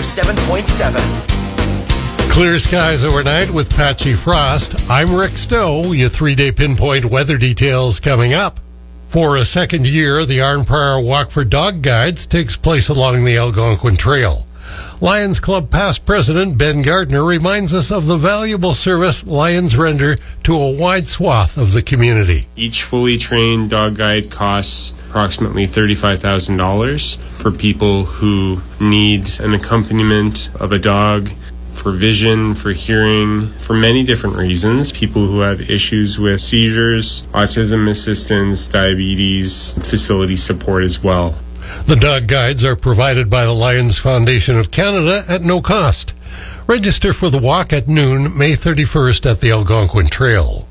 107.7. Clear skies overnight with patchy frost. I'm Rick Stowe. Your 3-day pinpoint weather details coming up. For a second year, the Arnprior Walk for Dog Guides takes place along the Algonquin Trail. Lions Club past president Ben Gardner reminds us of the valuable service Lions render to a wide swath of the community. Each fully trained dog guide costs approximately $35,000 for people who need an accompaniment of a dog for vision, for hearing, for many different reasons. People who have issues with seizures, autism assistance, diabetes, facility support as well. The dog guides are provided by the Lions Foundation of Canada at no cost. Register for the walk at noon, May 31st at the Algonquin Trail.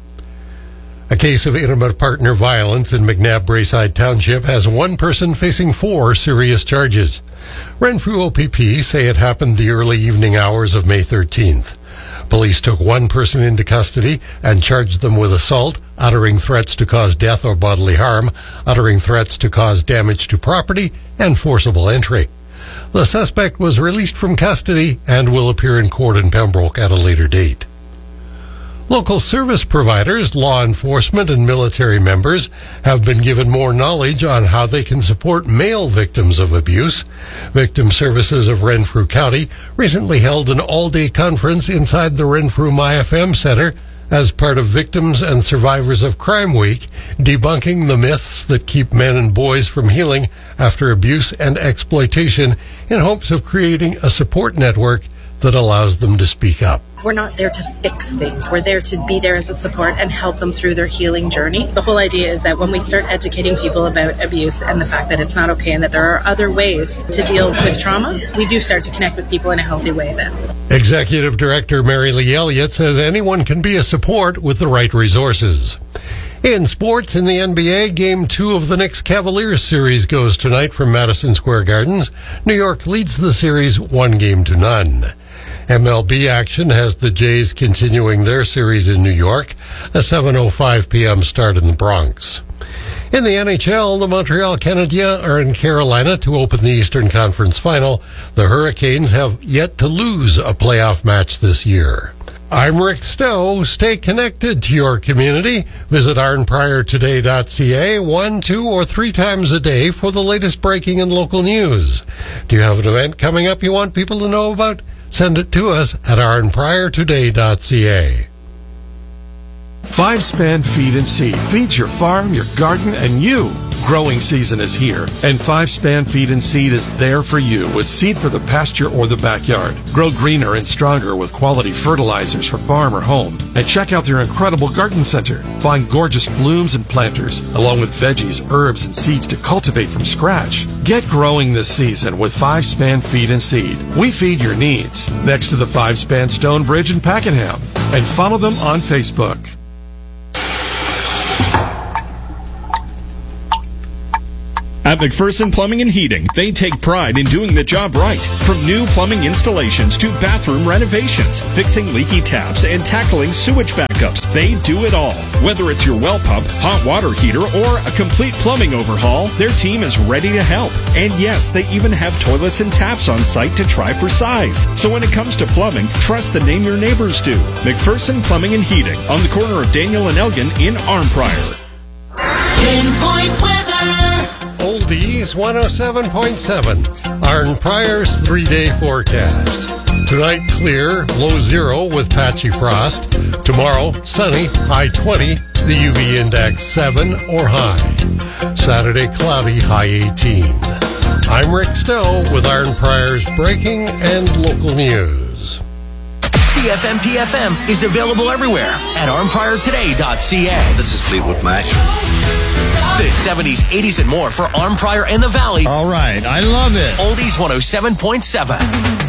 A case of intimate partner violence in McNabb-Braeside Township has one person facing 4 serious charges. Renfrew OPP say it happened the early evening hours of May 13th. Police took one person into custody and charged them with assault, uttering threats to cause death or bodily harm, uttering threats to cause damage to property, and forcible entry. The suspect was released from custody and will appear in court in Pembroke at a later date. Local service providers, law enforcement, and military members have been given more knowledge on how they can support male victims of abuse. Victim Services of Renfrew County recently held an all-day conference inside the Renfrew MyFM Center as part of Victims and Survivors of Crime Week, debunking the myths that keep men and boys from healing after abuse and exploitation in hopes of creating a support network that allows them to speak up. We're not there to fix things. We're there to be there as a support and help them through their healing journey. The whole idea is that when we start educating people about abuse and the fact that it's not okay and that there are other ways to deal with trauma, we do start to connect with people in a healthy way then. Executive Director Mary Lee Elliott says anyone can be a support with the right resources. In sports, in the NBA, Game 2 of the Knicks Cavaliers series goes tonight from Madison Square Gardens. New York leads the series 1-0. MLB action has the Jays continuing their series in New York, a 7:05 p.m. start in the Bronx. In the NHL, the Montreal Canadiens are in Carolina to open the Eastern Conference Final. The Hurricanes have yet to lose a playoff match this year. I'm Rick Stowe. Stay connected to your community. Visit arnpriortoday.ca 1, 2, or 3 times a day for the latest breaking and local news. Do you have an event coming up you want people to know about? Send it to us at arnpriortoday.ca. 5-Span Feed and Seed feeds your farm, your garden, and you. Growing season is here, and 5-Span Feed and Seed is there for you with seed for the pasture or the backyard. Grow greener and stronger with quality fertilizers for farm or home. And check out their incredible garden center. Find gorgeous blooms and planters, along with veggies, herbs, and seeds to cultivate from scratch. Get growing this season with 5-Span Feed and Seed. We feed your needs. Next to the 5-Span Stone Bridge in Pakenham. And follow them on Facebook. At McPherson Plumbing and Heating, they take pride in doing the job right. From new plumbing installations to bathroom renovations, fixing leaky taps, and tackling sewage backups, they do it all. Whether it's your well pump, hot water heater, or a complete plumbing overhaul, their team is ready to help. And yes, they even have toilets and taps on site to try for size. So when it comes to plumbing, trust the name your neighbors do. McPherson Plumbing and Heating, on the corner of Daniel and Elgin in Arnprior. Pinpoint weather. Oldies 107.7, Arnprior's 3-day forecast. Tonight, clear, low 0 with patchy frost. Tomorrow, sunny, high 20, the UV index 7 or high. Saturday, cloudy, high 18. I'm Rick Stowe with Arnprior's breaking and local news. CFMPFM is available everywhere at arnpriortoday.ca. This is Fleetwood Mac. The 70s, 80s, and more for Arnprior and the Valley. All right, I love it. Oldies 107.7.